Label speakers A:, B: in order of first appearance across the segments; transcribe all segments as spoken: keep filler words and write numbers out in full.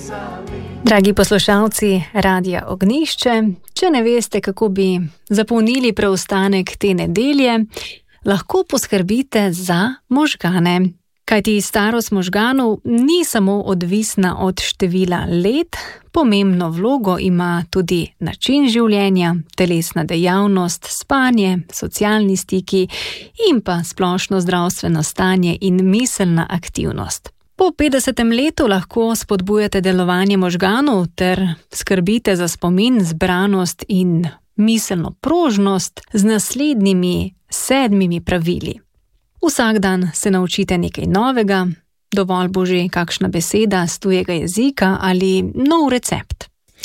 A: Dragi poslušalci Radia Ognišče, če ne veste, kako bi zapolnili preostanek te nedelje, lahko poskrbite za možgane. Kajti starost možganov ni samo odvisna od števila let, pomembno vlogo ima tudi način življenja, telesna dejavnost, spanje, socialni stiki in pa splošno zdravstveno stanje in miselna aktivnost. Po petdesetem letu lahko spodbujate delovanje možganov ter skrbite za spomin, zbranost in miselno prožnost z naslednjimi sedmimi pravili. Vsak dan se naučite nekaj novega, dovolj bo že kakšna beseda z tujega jezika ali nov recept.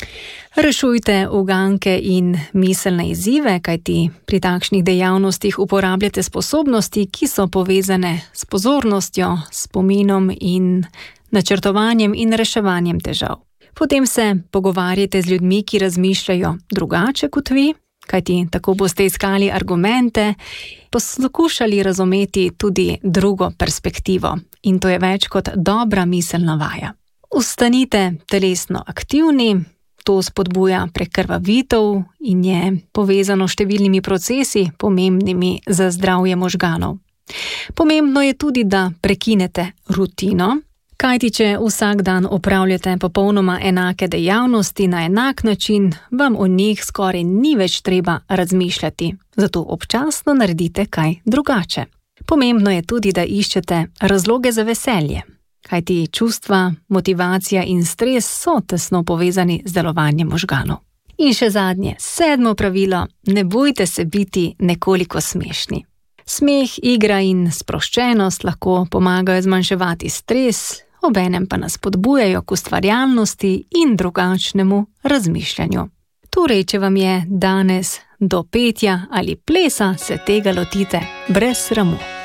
A: Rešujte uganke in miselne izzive, kajti pri takšnih dejavnostih uporabljate sposobnosti, ki so povezane s pozornostjo, spominom in načrtovanjem in reševanjem težav. Potem se pogovarjate z ljudmi, ki razmišljajo drugače kot vi, kajti tako boste iskali argumente, poskušali razumeti tudi drugo perspektivo in to je več kot dobra miselna vaja. Ostanite telesno aktivni, to spodbuja prekrvavitev in je povezano s številnimi procesi, pomembnimi za zdravje možganov. Pomembno je tudi, da prekinete rutino, kajti če vsak dan opravljate popolnoma enake dejavnosti na enak način, vam o njih skoraj ni več treba razmišljati, zato občasno naredite kaj drugače. Pomembno je tudi, da iščete razloge za veselje, kajti čustva, motivacija in stres so tesno povezani z delovanjem možganov. In še zadnje, sedmo pravilo, ne bojte se biti nekoliko smešni. Smeh, igra in sproščenost lahko pomagajo zmanjševati stres, obenem pa nas spodbujajo k ustvarjalnosti in drugačnemu razmišljanju. Torej, če vam je danes do petja ali plesa, se tega lotite brez sramu.